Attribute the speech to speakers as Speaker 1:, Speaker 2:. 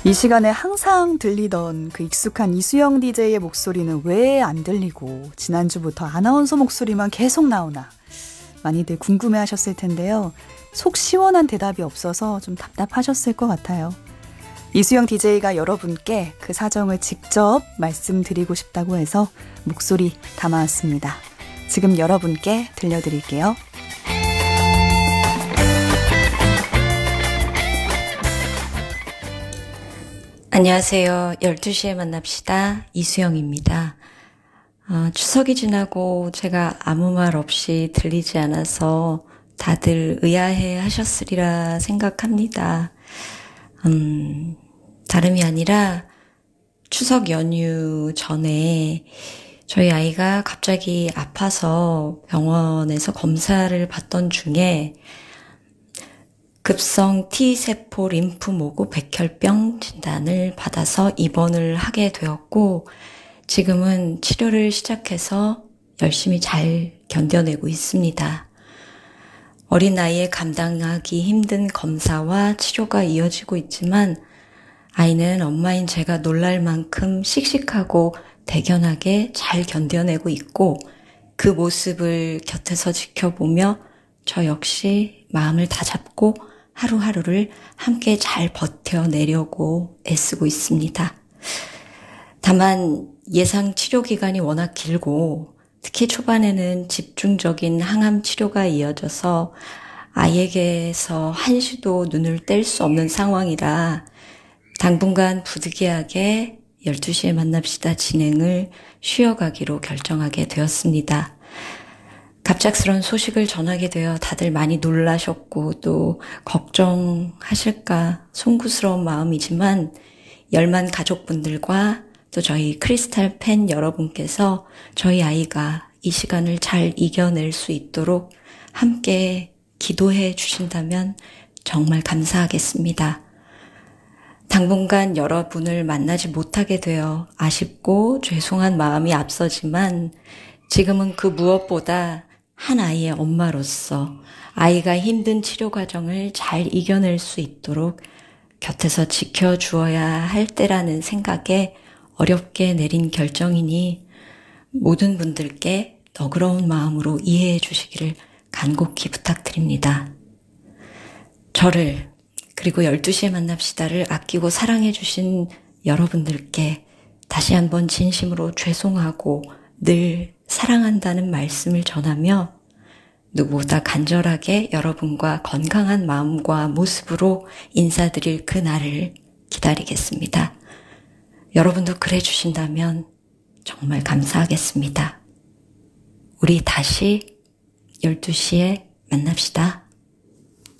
Speaker 1: 이 시간에 항상 들리던 그 익숙한 이수영 DJ의 목소리는 왜 안 들리고 지난주부터 아나운서 목소리만 계속 나오나 많이들 궁금해하셨을 텐데요. 속 시원한 대답이 없어서 좀 답답하셨을 것 같아요. 이수영 DJ가 여러분께 그 사정을 직접 말씀드리고 싶다고 해서 목소리 담아왔습니다. 지금 여러분께 들려드릴게요.
Speaker 2: 안녕하세요. 12시에 만납시다. 이수영입니다. 추석이 지나고 제가 아무 말 없이 들리지 않아서 다들 의아해 하셨으리라 생각합니다. 다름이 아니라 추석 연휴 전에 저희 아이가 갑자기 아파서 병원에서 검사를 받던 중에 급성 T세포 림프모구 백혈병 진단을 받아서 입원을 하게 되었고 지금은 치료를 시작해서 열심히 잘 견뎌내고 있습니다. 어린 나이에 감당하기 힘든 검사와 치료가 이어지고 있지만 아이는 엄마인 제가 놀랄 만큼 씩씩하고 대견하게 잘 견뎌내고 있고 그 모습을 곁에서 지켜보며 저 역시 마음을 다잡고 하루하루를 함께 잘 버텨내려고 애쓰고 있습니다. 다만 예상 치료 기간이 워낙 길고 특히 초반에는 집중적인 항암 치료가 이어져서 아이에게서 한시도 눈을 뗄 수 없는 상황이라 당분간 부득이하게 12시에 만납시다 진행을 쉬어가기로 결정하게 되었습니다. 갑작스런 소식을 전하게 되어 다들 많이 놀라셨고 또 걱정하실까 송구스러운 마음이지만 열만 가족분들과 또 저희 크리스탈 팬 여러분께서 저희 아이가 이 시간을 잘 이겨낼 수 있도록 함께 기도해 주신다면 정말 감사하겠습니다. 당분간 여러분을 만나지 못하게 되어 아쉽고 죄송한 마음이 앞서지만 지금은 그 무엇보다 한 아이의 엄마로서 아이가 힘든 치료 과정을 잘 이겨낼 수 있도록 곁에서 지켜주어야 할 때라는 생각에 어렵게 내린 결정이니 모든 분들께 너그러운 마음으로 이해해 주시기를 간곡히 부탁드립니다. 저를 그리고 12시에 만납시다를 아끼고 사랑해 주신 여러분들께 다시 한번 진심으로 죄송하고 늘 사랑한다는 말씀을 전하며 누구보다 간절하게 여러분과 건강한 마음과 모습으로 인사드릴 그 날을 기다리겠습니다. 여러분도 그래 주신다면 정말 감사하겠습니다. 우리 다시 12시에 만납시다.